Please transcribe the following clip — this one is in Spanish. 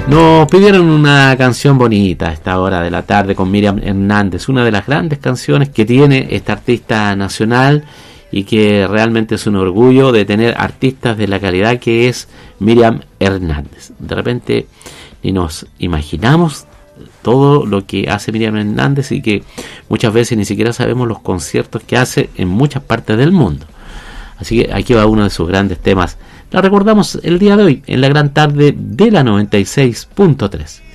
Nos pidieron una canción bonita a esta hora de la tarde con Miriam Hernández, una de las grandes canciones que tiene esta artista nacional y que realmente es un orgullo de tener artistas de la calidad que es Miriam Hernández. De repente ni nos imaginamos todo lo que hace Miriam Hernández y que muchas veces ni siquiera sabemos los conciertos que hace en muchas partes del mundo. Así que aquí va uno de sus grandes temas. La recordamos el día de hoy en la gran tarde de la 96.3.